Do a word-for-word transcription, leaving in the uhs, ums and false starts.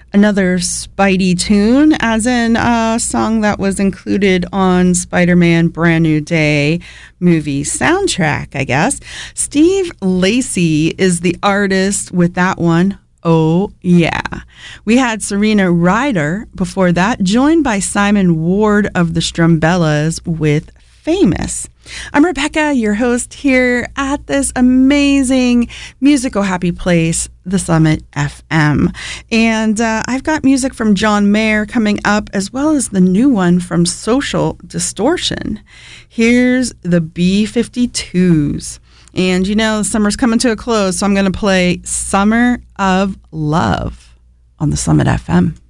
Another Spidey tune, as in a song that was included on Spider-Man Brand New Day movie soundtrack, I guess. Steve Lacy is the artist with that one. Oh, yeah. We had Serena Ryder before that, joined by Simon Ward of the Strumbellas with Famous. I'm Rebecca, your host here at this amazing musical happy place, the Summit F M. And uh, I've got music from John Mayer coming up, as well as the new one from Social Distortion. Here's the B fifty-twos. And you know, summer's coming to a close, so I'm going to play Summer of Love on the Summit F M.